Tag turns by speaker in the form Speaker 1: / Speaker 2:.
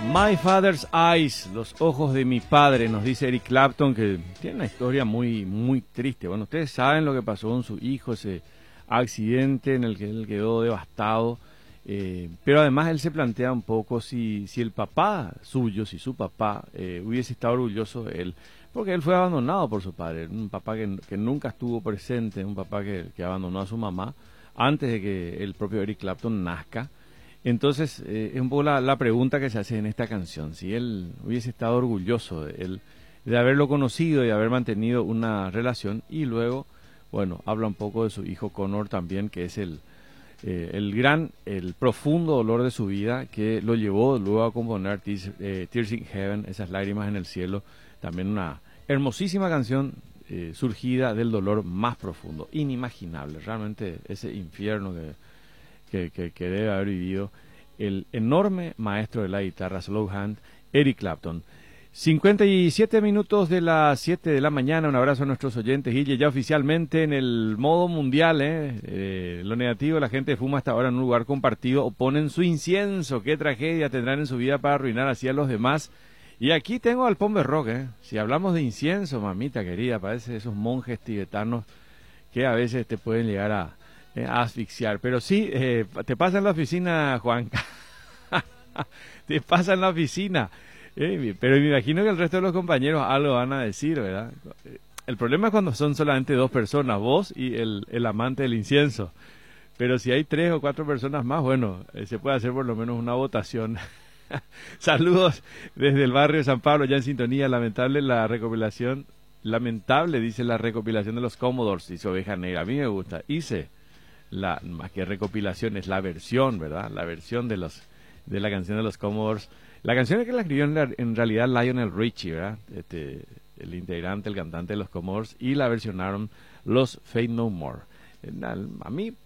Speaker 1: My Father's Eyes, los ojos de mi padre, nos dice Eric Clapton, que tiene una historia muy, muy triste. Bueno, ustedes saben lo que pasó con su hijo, ese accidente en el que él quedó devastado. Pero además él se plantea un poco si el papá suyo, si su papá hubiese estado orgulloso de él, porque él fue abandonado por su padre, un papá que nunca estuvo presente, un papá que abandonó a su mamá antes de que el propio Eric Clapton nazca. Entonces, es un poco la pregunta que se hace en esta canción, si él hubiese estado orgulloso de él, de haberlo conocido y haber mantenido una relación, y luego, bueno, habla un poco de su hijo Connor también, que es el profundo dolor de su vida, que lo llevó luego a componer Tears in Heaven, esas lágrimas en el cielo, también una hermosísima canción surgida del dolor más profundo, inimaginable, realmente ese infierno que debe haber vivido el enorme maestro de la guitarra slow hand, Eric Clapton. 57 minutos de las 7 de la mañana, un abrazo a nuestros oyentes. Guille, ya oficialmente en el modo mundial, lo negativo, la gente fuma hasta ahora en un lugar compartido o ponen su incienso. Qué tragedia tendrán en su vida para arruinar así a los demás. Y aquí tengo al Pombe Rock, si hablamos de incienso, mamita querida, parece esos monjes tibetanos que a veces te pueden llegar a asfixiar. Pero sí, te pasa en la oficina, Juan. Te pasa en la oficina. Pero me imagino que el resto de los compañeros algo van a decir, ¿verdad? El problema es cuando son solamente dos personas, vos y el amante del incienso. Pero si hay 3 o 4 personas más, bueno, se puede hacer por lo menos una votación. Saludos desde el barrio de San Pablo, ya en sintonía. Lamentable, dice la recopilación de los Commodores, dice Oveja Negra. A mí me gusta. Más que recopilación, es la versión, ¿verdad? La versión de la canción de los Commodores. La canción es que la escribió en realidad Lionel Richie, ¿verdad? El integrante, el cantante de los Commodores, y la versionaron los Faith No More. A mí